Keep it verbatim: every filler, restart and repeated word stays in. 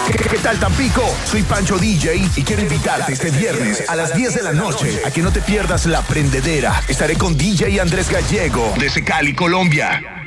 ¿Qué tal, Tampico? Soy Pancho D J y quiero invitarte este viernes a las diez de la noche a que no te pierdas La Prendedera. Estaré con D J Andrés Gallego desde Cali, Colombia.